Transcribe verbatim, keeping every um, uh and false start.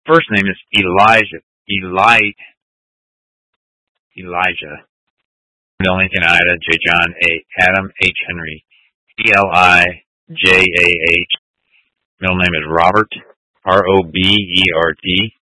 First name is Elijah. Eli, Elijah. Bill Lincoln, Ida, J. John, A. Adam, H. Henry. E. L. I. J. A. H. Middle name is Robert. R. O. B. E. R. T.